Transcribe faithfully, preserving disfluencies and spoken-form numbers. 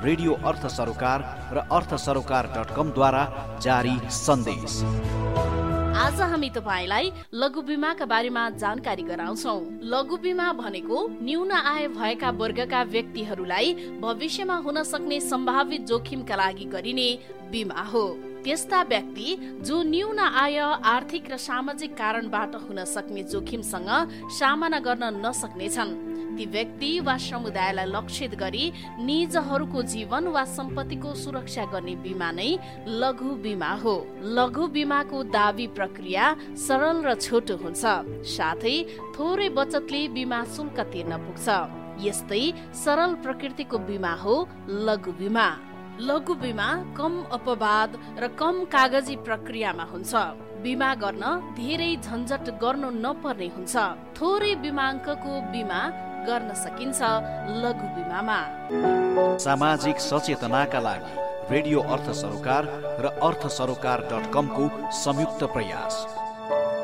Radio अर्थ सरोकार र अर्थ सरोकार डट कम द्वारा जारी सन्देश। आज हामी तपाईलाई लघु बीमाका बारेमा जानकारी गराउँछौ। लघु बीमा भनेको न्यून आय भएका वर्गका व्यक्तिहरूलाई भविष्यमा हुन सक्ने सम्भावित जोखिमका लागि गरिने बीमा हो। त्यस्ता व्यक्ति जो न्यून आय, आर्थिक र सामाजिक कारणबाट हुन सक्ने जोखिमसँग सामना गर्न नसक्नेछन्, ती व्यक्ति वा समुदायलाई लक्षित गरी निजहरूको जीवन वा सम्पत्तिको सुरक्षा गर्ने बीमा नै लघु बीमा हो। लघु बीमाको दावी प्रक्रिया सरल र छोटो हुन्छ, साथै थोरै बचतले बीमा शुल्क तिर्न पुग्छ। यस्तै सरल प्रकृतिको बीमा हो लघु बीमा। लघु बीमा कम अपवाद र कम कागजी प्रक्रियामा हुन्छ। बीमा गर्न धेरै झन्झट गर्नु नपर्ने हुन्छ। थोरै बीमाङ्कको बीमा गर्न सकिन्छ लघु बीमामा। सामाजिक सचेतनाका लागि रेडियो अर्थ सरोकार र अर्थ सरोकार डट कम को संयुक्त प्रयास।